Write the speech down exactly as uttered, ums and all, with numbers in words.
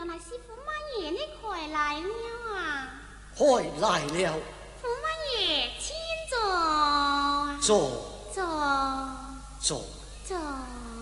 乃是驸馬爺，你快來了啊！ 開來了。 驸馬爺，請坐。 坐。 坐。 坐。 坐。